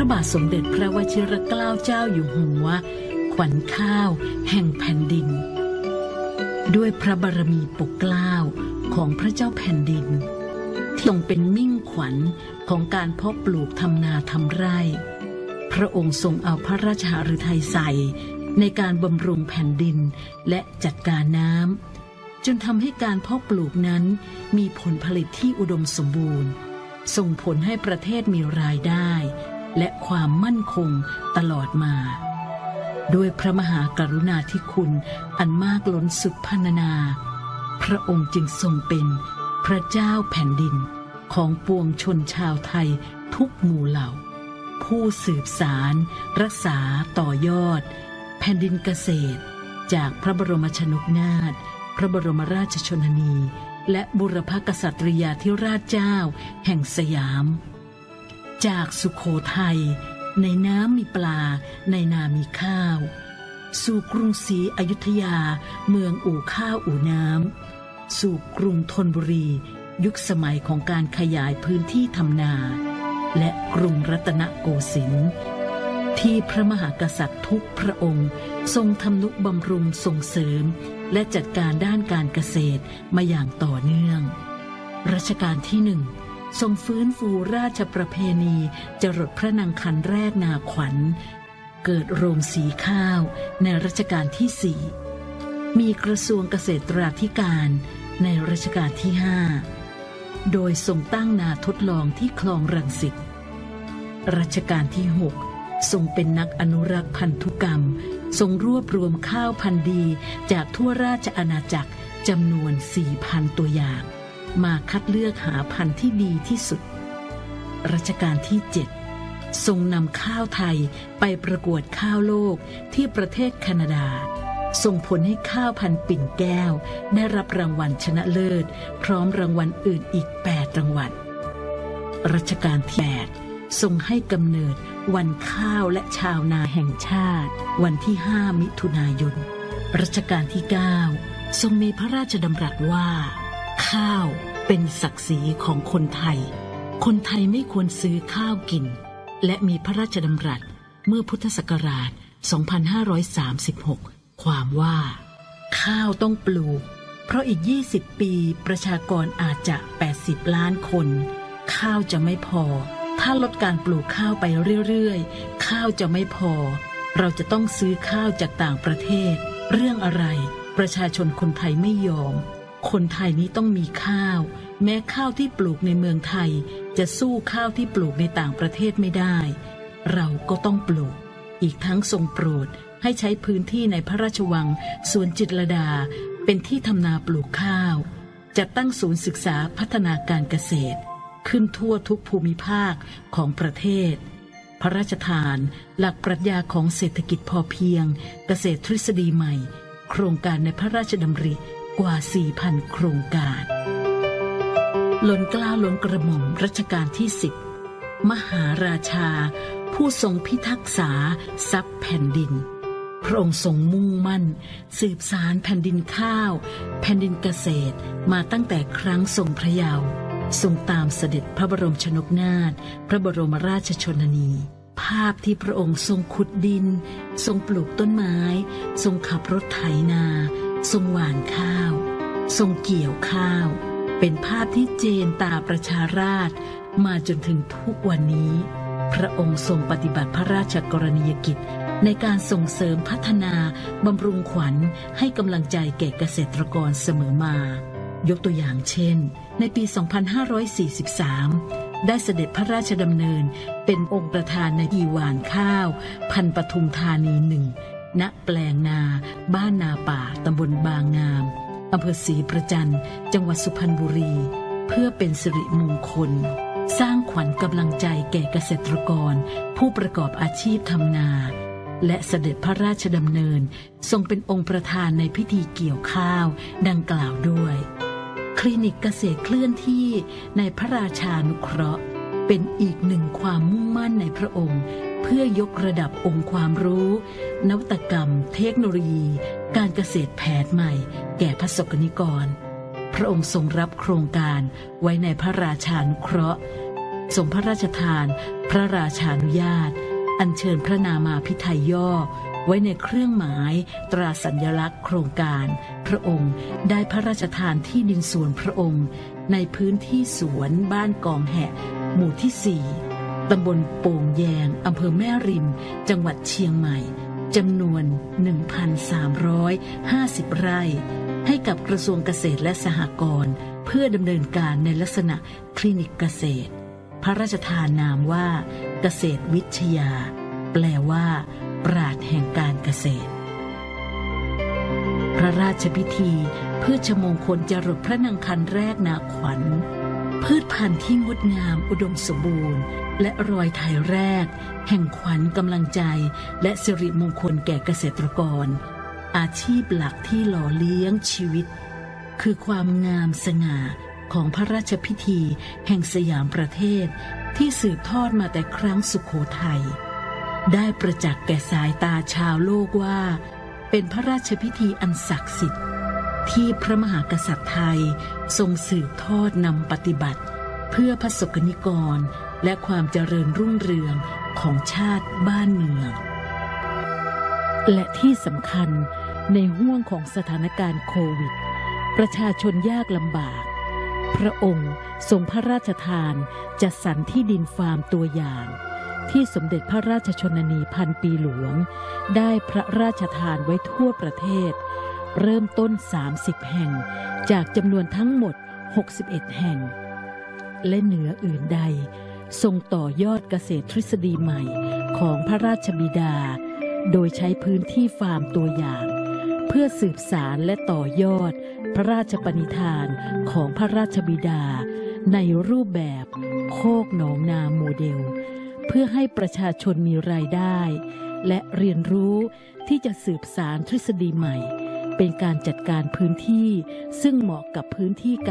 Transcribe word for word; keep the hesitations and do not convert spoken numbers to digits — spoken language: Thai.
ระบาทสมเด็จพระวชิรเกล้าเจ้าอยู่หัวขวัญข้าวแห่งแผ่นดินด้วยพระบารมีปกเกล้าของพระเจ้าแผ่นดินที่ทรงเป็นมิ่งขวัญของการเพาะปลูกทำนาทำไร่พระองค์ทรงเอาพระราชหฤทัยใส่ในการบำรุงแผ่นดินและจัดการน้ำจนทำให้การเพาะปลูกนั้นมีผลผลิตที่อุดมสมบูรณ์ส่งผลให้ประเทศมีรายได้และความมั่นคงตลอดมาด้วยพระมหากรุณาธิคุณอันมากล้นสุดพรรณนาพระองค์จึงทรงเป็นพระเจ้าแผ่นดินของปวงชนชาวไทยทุกหมู่เหล่าผู้สืบสารรักษาต่อยอดแผ่นดินเกษตรจากพระบรมชนกนาถพระบรมราชชนนีและบุรพกษัตริยาธิราชเจ้าแห่งสยามจากสุโขทัยในน้ำมีปลาในนามีข้าวสู่กรุงศรีอยุธยาเมืองอู่ข้าวอู่น้ำสู่กรุงธนบุรียุคสมัยของการขยายพื้นที่ทำนาและกรุงรัตนโกสินทร์ที่พระมหากษัตริย์ทุกพระองค์ทรงทำนุบำรุงส่งเสริมและจัดการด้านการเกษตรมาอย่างต่อเนื่องรัชกาลที่หนึ่งทรงฟื้นฟูราชประเพณีจรดพระนางคันแรกนาขวัญเกิดโรงสีข้าวในรัชกาลที่สี่มีกระทรวงเกษตราธิการในรัชกาลที่ห้าโดยทรงตั้งนาทดลองที่คลองรังสิตรัชกาลที่หกทรงเป็นนักอนุรักษ์พันธุกรรมทรงรวบรวมข้าวพันธุ์ดีจากทั่วราชอาณาจักรจำนวน สี่พัน ตัวอย่างมาคัดเลือกหาพันธุ์ที่ดีที่สุดรัชกาลที่เจ็ดทรงนำข้าวไทยไปประกวดข้าวโลกที่ประเทศแคนาดาส่งผลให้ข้าวพันธุ์ปิ่นแก้วได้รับรางวัลชนะเลิศพร้อมรางวัลอื่นอีกแปดรางวัลรัชกาลที่แปดทรงให้กำเนิดวันข้าวและชาวนาแห่งชาติวันที่ห้ามิถุนายนรัชกาลที่เก้าทรงมีพระราชดำรัสว่าข้าวเป็นศักดิ์ศรีของคนไทยคนไทยไม่ควรซื้อข้าวกินและมีพระราชดำรัสเมื่อพุทธศักราชสองพันห้าร้อยสามสิบหกความว่าข้าวต้องปลูกเพราะอีกยี่สิบปีประชากรอาจจะแปดสิบล้านคนข้าวจะไม่พอถ้าลดการปลูกข้าวไปเรื่อยๆข้าวจะไม่พอเราจะต้องซื้อข้าวจากต่างประเทศเรื่องอะไรประชาชนคนไทยไม่ยอมคนไทยนี้ต้องมีข้าวแม้ข้าวที่ปลูกในเมืองไทยจะสู้ข้าวที่ปลูกในต่างประเทศไม่ได้เราก็ต้องปลูกอีกทั้งทรงโปรดให้ใช้พื้นที่ในพระราชวังสวนจิตรลดาเป็นที่ทำนาปลูกข้าวจัดตั้งศูนย์ศึกษาพัฒนาการเกษตรขึ้นทั่วทุกภูมิภาคของประเทศพระราชทานหลักปรัชญาของเศรษฐกิจพอเพียงเกษตรทฤษฎีใหม่โครงการในพระราชดำริกว่า สี่พัน โครงการล้นเกล้าล้นกระหม่อมรัชกาลที่สิบมหาราชาผู้ทรงพิทักษาทรัพย์แผ่นดินพระองค์ทรงมุ่งมั่นสืบสารแผ่นดินข้าวแผ่นดินเกษตรมาตั้งแต่ครั้งทรงพระเยาว์ทรงตามเสด็จพระบรมชนกนาถพระบรมราชชนนีภาพที่พระองค์ทรงขุดดินทรงปลูกต้นไม้ทรงขับรถไถนาทรงหว่านข้าวทรงเกี่ยวข้าวเป็นภาพที่เจนตาประชาราษฎร์มาจนถึงทุกวันนี้พระองค์ทรงปฏิบัติพระราชกรณียกิจในการส่งเสริมพัฒนาบำรุงขวัญให้กำลังใจแก่เกษตรกรเสมอมายกตัวอย่างเช่นในปี สองพันห้าร้อยสี่สิบสาม ได้เสด็จพระราชดำเนินเป็นองค์ประธานในพิธีหว่านข้าวพันปทุมธานีหนึ่งณแปลงนาบ้านนาป่าตำบลบางงามอำเภอศรีประจันจังหวัดสุพรรณบุรีเพื่อเป็นสิริมงคลสร้างขวัญกำลังใจแก่เกษตรกรผู้ประกอบอาชีพทำนาและเสด็จพระราชดำเนินทรงเป็นองค์ประธานในพิธีเกี่ยวข้าวดังกล่าวด้วยคลินิกเกษตรเคลื่อนที่ในพระราชานุเคราะห์เป็นอีกหนึ่งความมุ่งมั่นในพระองค์เพื่อยกระดับองค์ความรู้นวัตกรรมเทคโนโลยีการเกษตรแผนใหม่แก่ประสบกนิกรพระองค์ทรงรับโครงการไว้ในพระราชานุเคราะห์ทรงพระราชทานพระราชานุญาตอัญเชิญพระนามาภิไธยย่อไว้ในเครื่องหมายตราสัญลักษณ์โครงการพระองค์ได้พระราชทานที่ดินส่วนพระองค์ในพื้นที่สวนบ้านกองแหะหมู่ที่สี่ตำบลโป่งแยงอำเภอแม่ริมจังหวัดเชียงใหม่จำนวน หนึ่งพันสามร้อยห้าสิบ ไร่ให้กับกระทรวงเกษตรและสหกรณ์เพื่อดำเนินการในลักษณะคลินิกเกษตรพระราชทานนามว่าเกษตรวิทยาแปลว่าปราชญ์แห่งการเกษตรพระราชพิธีพืชมงคลจรดพระนางคันแรกนาขวัญพืชพันธุ์ที่งดงามอุดมสมบูรณ์และรอยไถแรกแห่งขวัญกำลังใจและสิริมงคลแก่เกษตรกรอาชีพหลักที่หล่อเลี้ยงชีวิตคือความงามสง่าของพระราชพิธีแห่งสยามประเทศที่สืบทอดมาแต่ครั้งสุโขทัยได้ประจักษ์แก่สายตาชาวโลกว่าเป็นพระราชพิธีอันศักดิ์สิทธิ์ที่พระมหากษัตริย์ไทยทรงสืบทอดนำปฏิบัติเพื่อพระสกนิกรและความเจริญรุ่งเรืองของชาติบ้านเมืองและที่สำคัญในห้วงของสถานการณ์โควิดประชาชนยากลำบากพระองค์ทรงพระราชทานจัดสรรที่ดินฟาร์มตัวอย่างที่สมเด็จพระราชชนนีพันปีหลวงได้พระราชทานไว้ทั่วประเทศเริ่มต้นสามสิบแห่งจากจำนวนทั้งหมดหกสิบเอ็ดแห่งและเหนืออื่นใดทรงต่อยอดเกษตรทฤษฎีใหม่ของพระราชบิดาโดยใช้พื้นที่ฟาร์มตัวอย่างเพื่อสืบสารและต่อยอดพระราชปณิธานของพระราชบิดาในรูปแบบโคกหนองนาโมเดลเพื่อให้ประชาชนมีรายได้และเรียนรู้ที่จะสืบสารทฤษฎีใหม่เป็นการจัดการพื้นที่ซึ่งเหมาะกับพื้นที่การ